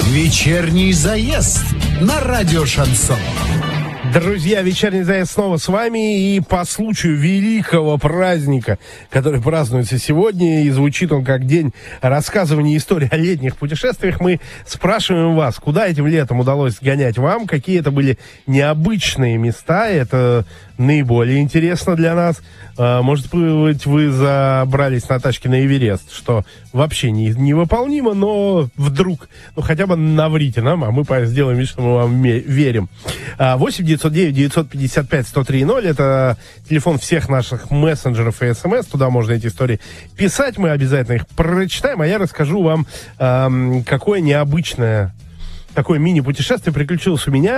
Вечерний заезд на радио Шансон. Друзья, вечерний заезд снова с вами, и по случаю великого праздника, который празднуется сегодня, и звучит он как день рассказывания истории о летних путешествиях, мы спрашиваем вас, куда этим летом удалось сгонять вам, какие это были необычные места, это наиболее интересно для нас. Может быть, вы забрались на тачке на Эверест, что вообще невыполнимо, но вдруг, хотя бы наврите нам, а мы сделаем вид, что мы вам верим. 8-909-955-103-0, это телефон всех наших мессенджеров и СМС, туда можно эти истории писать, мы обязательно их прочитаем, а я расскажу вам, какое необычное такое мини-путешествие приключилось у меня.